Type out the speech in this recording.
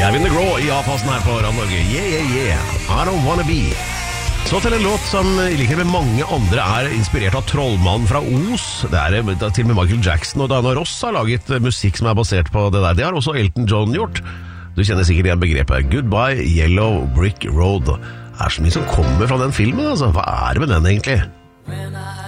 Gavin DeGraw i A-fasen her på Radio Norge. Yeah, I don't wanna be. Så til en låt som i likhet med mange andre er inspirert av Trollmannen fra Os. Det er til og med Michael Jackson og Diana Ross har laget musikk som er basert på det der. Det har også Elton John gjort. Du kjenner sikkert igjen begrepet Goodbye Yellow Brick Road. Det er så mye som kommer fra den filmen, altså. Hva er det med den egentlig?